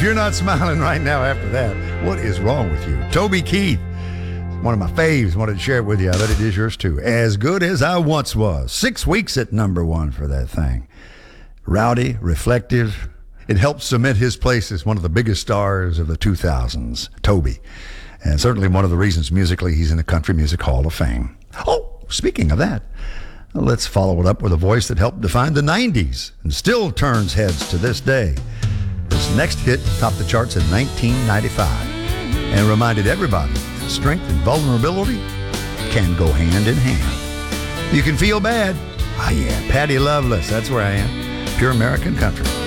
If you're not smiling right now after that, what is wrong with you? Toby Keith, one of my faves, wanted to share it with you. I bet it is yours too. As Good As I Once Was. 6 weeks at number one for that thing. Rowdy, reflective. It helped cement his place as one of the biggest stars of the 2000s, Toby. And certainly one of the reasons musically he's in the Country Music Hall of Fame. Oh, speaking of that, let's follow it up with a voice that helped define the 90s and still turns heads to this day. This next hit topped the charts in 1995 and reminded everybody that strength and vulnerability can go hand in hand. You can feel bad. Ah, yeah, Patty Loveless, that's where I am. Pure American Country.